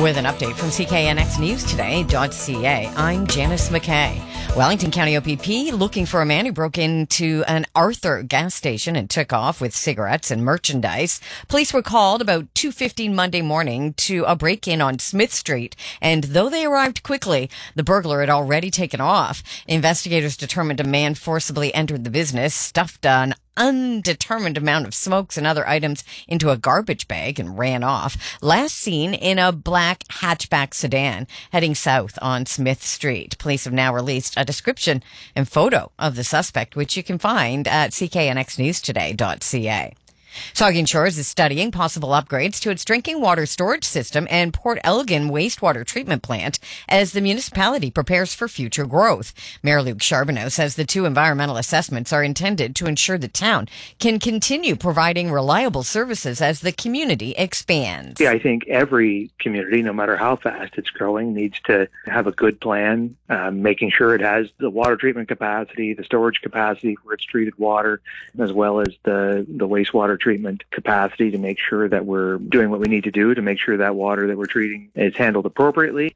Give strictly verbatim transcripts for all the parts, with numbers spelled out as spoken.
With an update from C K N X News Today dot C A, I'm Janice McKay. Wellington County O P P looking for a man who broke into an Arthur gas station and took off with cigarettes and merchandise. Police were called about two fifteen Monday morning to a break-in on Smith Street, and though they arrived quickly, the burglar had already taken off. Investigators determined a man forcibly entered the business, stuffed an undetermined amount of smokes and other items into a garbage bag and ran off. Last seen in a black hatchback sedan heading south on Smith Street. Police have now released a description and photo of the suspect, which you can find at C K N X News Today dot C A. Saugeen Shores is studying possible upgrades to its drinking water storage system and Port Elgin wastewater treatment plant as the municipality prepares for future growth. Mayor Luke Charbonneau says the two environmental assessments are intended to ensure the town can continue providing reliable services as the community expands. Yeah, I think every community, no matter how fast it's growing, needs to have a good plan, uh, making sure it has the water treatment capacity, the storage capacity for its treated water, as well as the, the wastewater treatment capacity to make sure that we're doing what we need to do to make sure that water that we're treating is handled appropriately.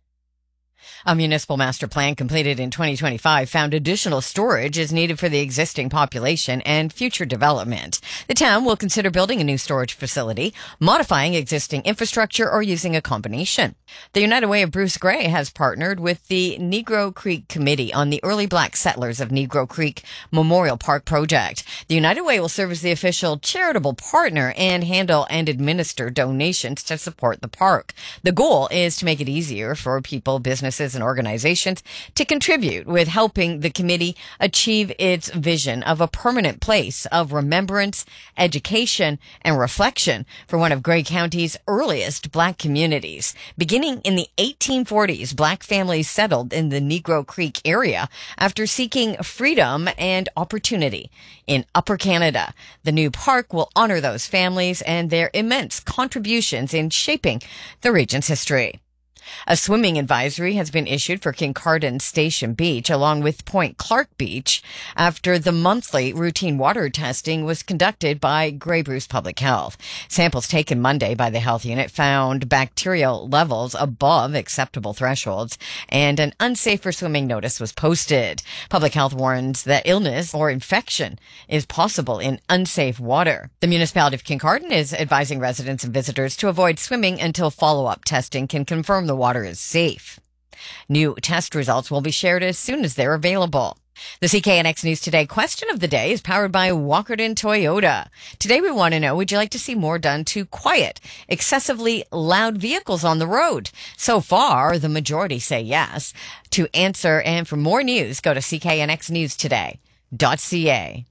A municipal master plan completed in twenty twenty-five found additional storage is needed for the existing population and future development. The town will consider building a new storage facility, modifying existing infrastructure, or using a combination. The United Way of Bruce Gray has partnered with the Negro Creek Committee on the Early Black Settlers of Negro Creek Memorial Park project. The United Way will serve as the official charitable partner and handle and administer donations to support the park. The goal is to make it easier for people, businesses, and organizations to contribute, with helping the committee achieve its vision of a permanent place of remembrance, education, and reflection for one of Grey County's earliest black communities. Beginning in the eighteen forties, black families settled in the Negro Creek area after seeking freedom and opportunity in Upper Canada. The new park will honor those families and their immense contributions in shaping the region's history. A swimming advisory has been issued for Kincardine Station Beach along with Point Clark Beach after the monthly routine water testing was conducted by Grey Bruce Public Health. Samples taken Monday by the health unit found bacterial levels above acceptable thresholds, and an unsafe for swimming notice was posted. Public Health warns that illness or infection is possible in unsafe water. The municipality of Kincardine is advising residents and visitors to avoid swimming until follow-up testing can confirm the water is safe. New test results will be shared as soon as they're available. The C K N X News Today question of the day is powered by Walkerton Toyota. Today we want to know, would you like to see more done to quiet excessively loud vehicles on the road? So far, the majority say yes. To answer and for more news, go to C K N X News Today dot C A.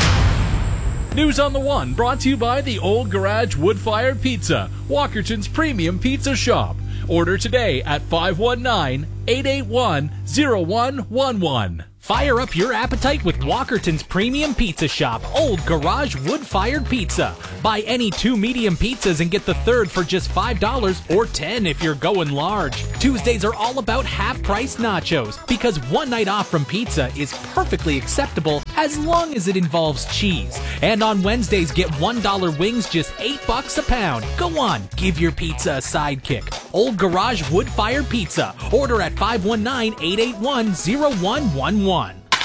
News on the One brought to you by the Old Garage Wood-Fired Pizza, Walkerton's premium pizza shop. Order today at five one nine, eight eight one, zero one one one. Fire up your appetite with Walkerton's premium pizza shop, Old Garage Wood-Fired Pizza. Buy any two medium pizzas and get the third for just five dollars or ten dollars if you're going large. Tuesdays are all about half-price nachos because one night off from pizza is perfectly acceptable as long as it involves cheese. And on Wednesdays, get one dollar wings, just eight bucks a pound. Go on, give your pizza a sidekick. Old Garage Wood-Fired Pizza. Order at five one nine, eight eight one, zero one one one.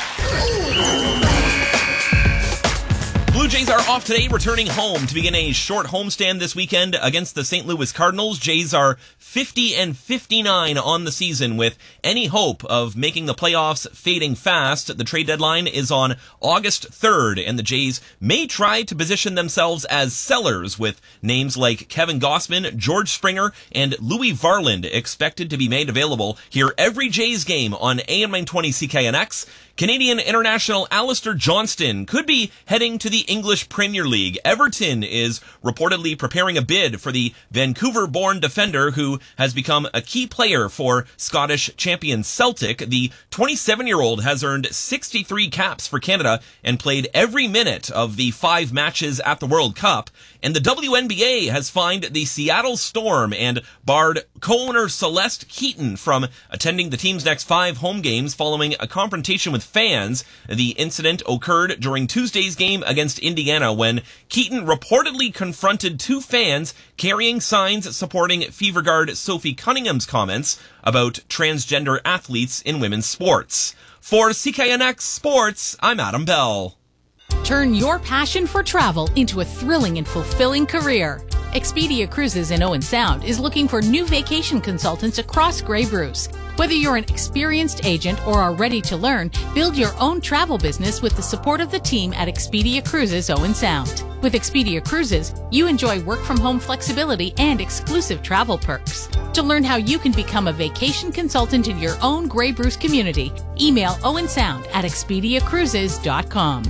Blue Jays are off today, returning home to begin a short homestand this weekend against the Saint Louis Cardinals. Jays are fifty and fifty-nine on the season, with any hope of making the playoffs fading fast. The trade deadline is on August third, and the Jays may try to position themselves as sellers, with names like Kevin Gossman, George Springer, and Louis Varland expected to be made available. Hear every Jays game on A M nine twenty C K N X. Canadian international Alistair Johnston could be heading to the English Premier League. Everton is reportedly preparing a bid for the Vancouver-born defender who has become a key player for Scottish champion Celtic. The twenty-seven-year-old has earned sixty-three caps for Canada and played every minute of the five matches at the World Cup. And the W N B A has fined the Seattle Storm and barred co-owner Celeste Keaton from attending the team's next five home games following a confrontation with with fans. The incident occurred during Tuesday's game against Indiana when Keaton reportedly confronted two fans carrying signs supporting Fever Guard Sophie Cunningham's comments about transgender athletes in women's sports. For C K N X Sports, I'm Adam Bell. Turn your passion for travel into a thrilling and fulfilling career. Expedia Cruises in Owen Sound is looking for new vacation consultants across Grey Bruce. Whether you're an experienced agent or are ready to learn, build your own travel business with the support of the team at Expedia Cruises Owen Sound. With Expedia Cruises, you enjoy work-from-home flexibility and exclusive travel perks. To learn how you can become a vacation consultant in your own Grey Bruce community, email owensound at expedia cruises dot com.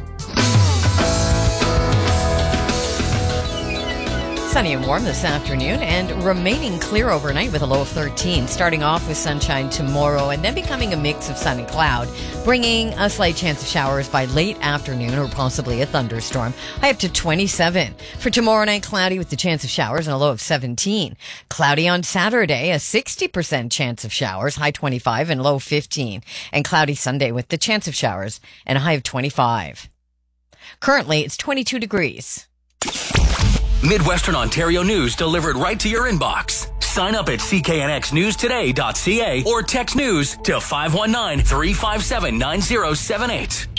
Sunny and warm this afternoon and remaining clear overnight with a low of thirteen. Starting off with sunshine tomorrow and then becoming a mix of sun and cloud, bringing a slight chance of showers by late afternoon or possibly a thunderstorm. High up to twenty-seven. For tomorrow night, cloudy with the chance of showers and a low of seventeen. Cloudy on Saturday, a sixty percent chance of showers, high twenty-five and low fifteen. And cloudy Sunday with the chance of showers and a high of twenty-five. Currently, it's twenty-two degrees. Midwestern Ontario news delivered right to your inbox. Sign up at c k n x news today dot c a or text news to five one nine, three five seven, nine zero seven eight.